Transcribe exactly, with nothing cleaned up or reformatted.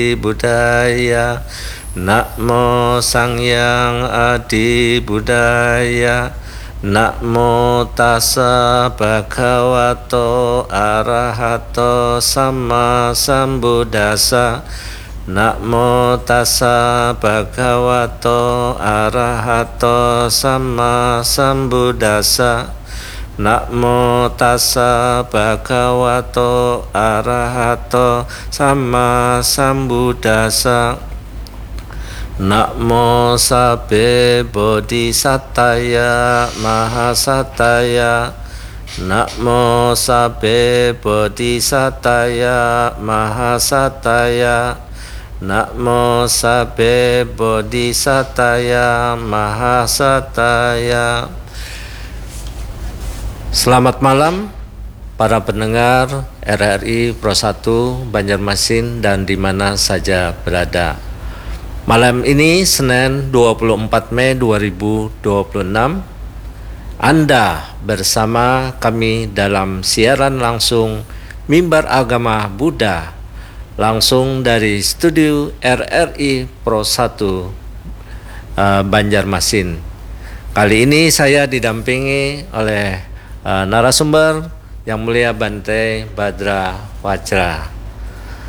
Budaya. Namo Sangyang Adi Budaya. Namo tassa bhagavato arahato sama sambuddhassa. Namo tassa bhagavato arahato sama sambuddhassa. Namo tassa bhagavato arahato sama sambuddhassa. Namo sabbe bodhisattaya mahasataya. Namo sabbe bodhisattaya mahasataya. Namo sabbe bodhisattaya mahasataya. Selamat malam para pendengar R R I Pro satu Banjarmasin dan di mana saja berada. Malam ini Senin dua puluh empat Mei dua ribu dua puluh enam, Anda bersama kami dalam siaran langsung Mimbar Agama Buddha langsung dari studio R R I Pro satu uh, Banjarmasin. Kali ini saya didampingi oleh uh, narasumber Yang Mulia Bante Badra Wajra.